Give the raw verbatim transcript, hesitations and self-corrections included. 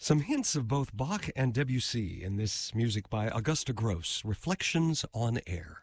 Some hints of both Bach and Debussy in this music by Augusta Gross, Reflections on Air.